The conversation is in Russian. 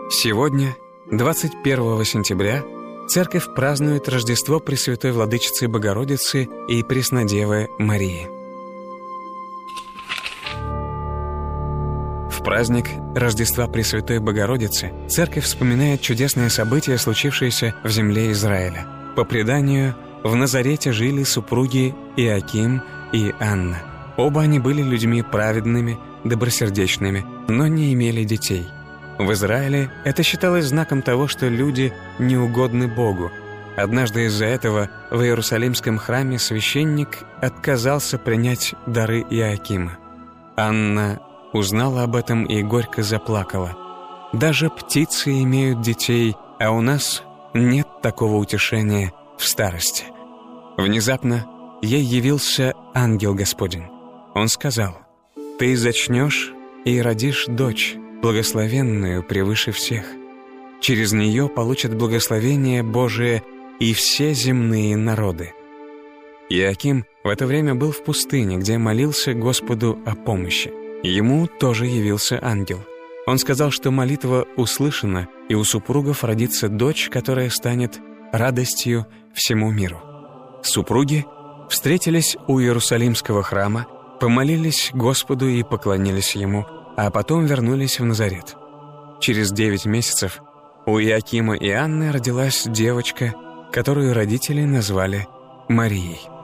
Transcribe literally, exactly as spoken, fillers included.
Сегодня, двадцать первого сентября, Церковь празднует Рождество Пресвятой Владычицы Богородицы и Преснодевы Марии. В праздник Рождества Пресвятой Богородицы Церковь вспоминает чудесное событие, случившееся в земле Израиля. По преданию, в Назарете жили супруги Иоаким и Анна. Оба они были людьми праведными, добросердечными, но не имели детей. В Израиле это считалось знаком того, что люди неугодны Богу. Однажды из-за этого в Иерусалимском храме священник отказался принять дары Иоакима. Анна узнала об этом и горько заплакала. «Даже птицы имеют детей, а у нас нет такого утешения в старости». Внезапно ей явился ангел Господень. Он сказал: «Ты зачнешь и родишь дочь, благословенную превыше всех. Через нее получат благословение Божие и все земные народы». Иоаким в это время был в пустыне, где молился Господу о помощи. Ему тоже явился ангел. Он сказал, что молитва услышана, и у супругов родится дочь, которая станет радостью всему миру. Супруги встретились у Иерусалимского храма, помолились Господу и поклонились Ему, а потом вернулись в Назарет. Через девять месяцев у Иоакима и Анны родилась девочка, которую родители назвали Марией.